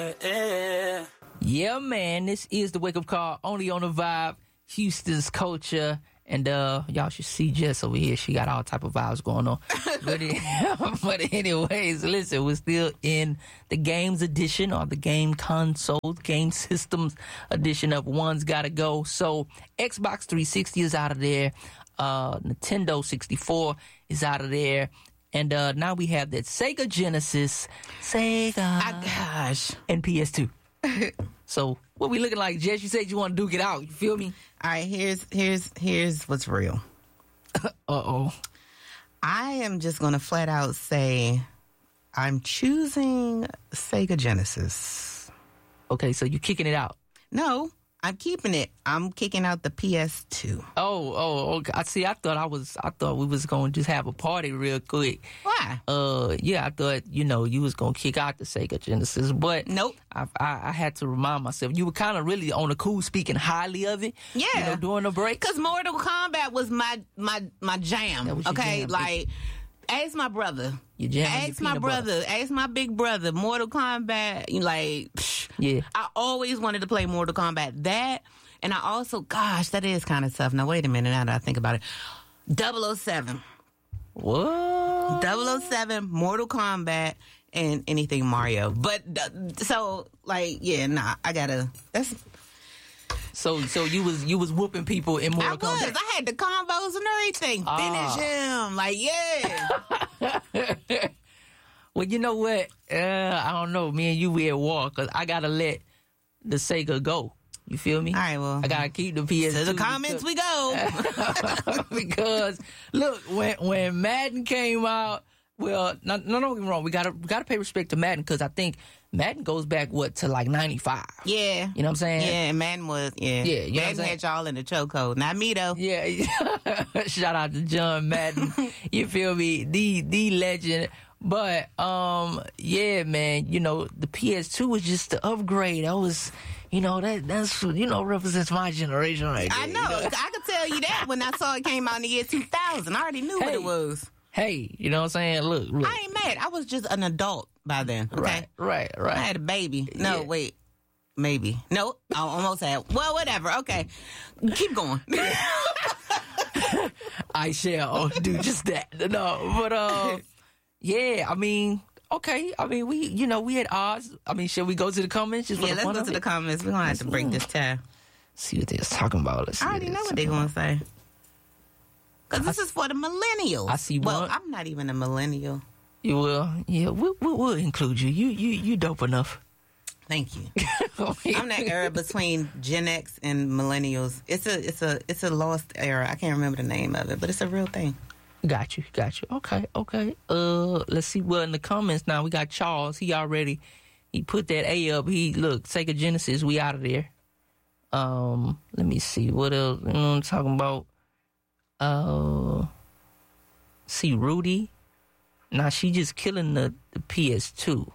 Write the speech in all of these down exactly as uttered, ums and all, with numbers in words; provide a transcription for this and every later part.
Yeah, man, this is the Wake Up Call, only on the Vibe, Houston's culture. And uh, y'all should see Jess over here. She got all type of vibes going on. but, it, but anyways, listen, we're still in the games edition or the game console, game systems edition of One's Gotta Go. So Xbox three sixty is out of there. Uh, Nintendo sixty-four is out of there. And uh, now we have that Sega Genesis, Sega, I, gosh, and P S two. So what we looking like, Jess? You said you want to duke it out. You feel me? All right, here's here's here's what's real. Uh-oh. I am just going to flat out say I'm choosing Sega Genesis. Okay, so you kicking it out. No, I'm keeping it. I'm kicking out the P S two. Oh, oh, okay. I see. I thought I was. I thought we was gonna just have a party real quick. Why? Uh, yeah, I thought you know you was gonna kick out the Sega Genesis, but nope. I, I, I had to remind myself you were kind of really on the cool, speaking highly of it. Yeah, you know, during the break, because Mortal Kombat was my my my jam. Okay, jam, like. Ask my brother. You jam ask my brother. Butter. Ask my big brother. Mortal Kombat. You like, psh, yeah. I always wanted to play Mortal Kombat. That, and I also, gosh, that is kind of tough. Now, wait a minute. Now that I think about it. double oh seven What? double oh seven Mortal Kombat, and anything Mario. But, so, like, yeah, nah, I gotta, that's... So, so you was you was whooping people in Mortal Kombat? I was. I had the combos and everything. Ah. Finish him. Like, yeah. Well, you know what? Uh, I don't know. Me and you, we at war because I gotta let the Sega go. You feel me? All right, well. I gotta keep the P S two. To the comments we go. Because, look, when when Madden came out, well, no, no, don't get me wrong. We gotta we gotta pay respect to Madden because I think Madden goes back what to like ninety-five. Yeah, you know what I'm saying? Yeah, Madden was yeah. Yeah, you Madden know had y'all in the chokehold. Not me though. Yeah, shout out to John Madden. You feel me? The the legend. But um, yeah, man. You know the P S two was just the upgrade. That was, you know that that's you know represents my generation right there. I know. You know? I could tell you that when I saw it came out in the year two thousand. I already knew hey. what it was. Hey, you know what I'm saying? Look, look. I ain't mad. I was just an adult by then. Okay? Right, right, right. I had a baby. No, yeah. wait. Maybe. No, I almost had. Well, whatever. Okay. Keep going. I shall do just that. No, but, uh, yeah, I mean, okay. I mean, we, you know, we had odds. I mean, shall we go to the comments? Just yeah, let's go to it? the comments. We're going to have to break this time. See what they're talking about. Let's see I already know what they're going to say. Because this is for the millennials. I see one. Well, I'm not even a millennial. You will? Yeah, we'll, we'll, we'll include you. You you you dope enough. Thank you. I'm that era between Gen X and millennials. It's a it's a it's a lost era. I can't remember the name of it, but it's a real thing. Got you, got you. Okay, okay. Uh, let's see. Well, in the comments now, we got Charles. He already he put that A up. He look Sega Genesis. We out of there. Um, let me see what else. You know what I'm talking about. Uh, see Rudy. Now she just killing the, the P S two.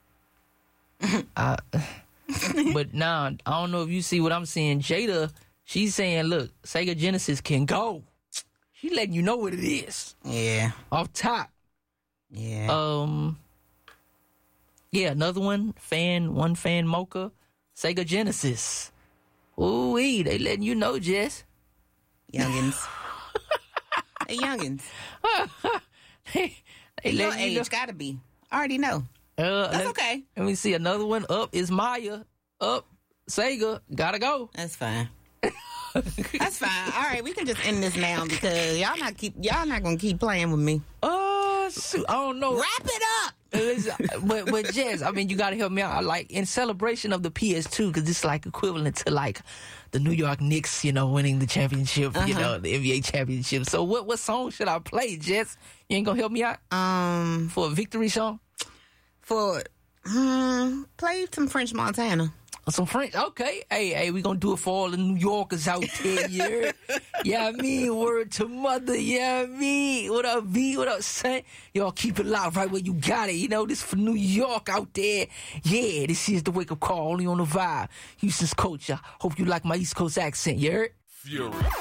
uh, but now I don't know if you see what I'm seeing. Jada, she's saying, "Look, Sega Genesis can go." She letting you know what it is. Yeah, off top. Yeah. Um. Yeah, another one. Fan one fan Mocha, Sega Genesis. Ooh wee, they letting you know, Jess. Youngins. Hey, youngins. they they Your let age you know. Gotta be. I already know. Uh, That's let, okay. Let me see another one. Up is Maya. Up Sega. Gotta go. That's fine. That's fine. All right, we can just end this now because y'all not keep y'all not gonna keep playing with me. Oh, shoot. I don't know. Wrap it up. but but Jess, I mean, you gotta help me out. Like in celebration of the P S two, because it's like equivalent to like the New York Knicks, you know, winning the championship, uh-huh. you know, the N B A championship. So what what song should I play, Jess? You ain't gonna help me out? Um, for a victory song? For um, play some French Montana. Some French, okay. Hey, hey, we gonna do it for all the New Yorkers out there, yeah. Yeah, I mean, word to mother, yeah, I mean. What up, V? What up, son? Y'all keep it loud right where you got it. You know, this for New York out there. Yeah, this is the Wake Up Call, only on the Vibe. Houston's culture. Hope you like my East Coast accent, you heard? Fury.